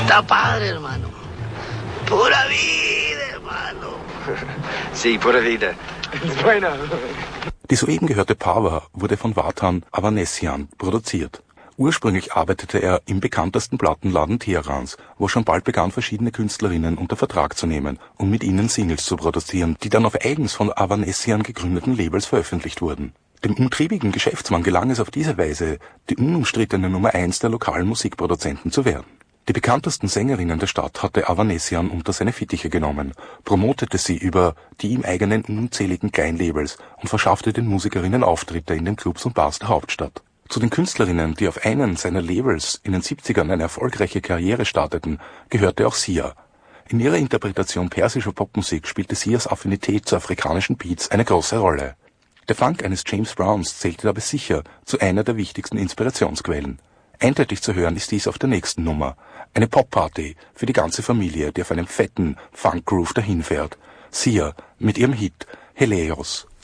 Está padre, hermano. Pura vida, hermano. Sí, pura vida. Bueno. Die soeben gehörte Power wurde von Vatan Avanesian produziert. Ursprünglich arbeitete er im bekanntesten Plattenladen Teherans, wo schon bald begann, verschiedene Künstlerinnen unter Vertrag zu nehmen und mit ihnen Singles zu produzieren, die dann auf eigens von Avanesian gegründeten Labels veröffentlicht wurden. Dem umtriebigen Geschäftsmann gelang es auf diese Weise, die unumstrittene Nummer 1 der lokalen Musikproduzenten zu werden. Die bekanntesten Sängerinnen der Stadt hatte Avanesian unter seine Fittiche genommen, promotete sie über die ihm eigenen unzähligen Kleinlabels und verschaffte den Musikerinnen Auftritte in den Clubs und Bars der Hauptstadt. Zu den Künstlerinnen, die auf einen seiner Labels in den 70ern eine erfolgreiche Karriere starteten, gehörte auch Sia. In ihrer Interpretation persischer Popmusik spielte Sias Affinität zu afrikanischen Beats eine große Rolle. Der Funk eines James Browns zählte dabei sicher zu einer der wichtigsten Inspirationsquellen. Eindeutig zu hören ist dies auf der nächsten Nummer. Eine Popparty für die ganze Familie, die auf einem fetten Funk-Groove dahinfährt. Sia mit ihrem Hit Helios.